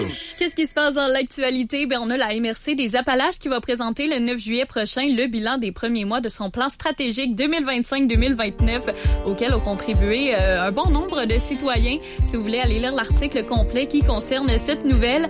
tous! Qu'est-ce qui se passe dans l'actualité? On a la MRC des Appalaches qui va présenter le 9 juillet prochain le bilan des premiers mois de son plan stratégique 2025-2029 auquel ont contribué un bon nombre de citoyens. Si vous voulez aller lire l'article complet qui concerne cette nouvelle,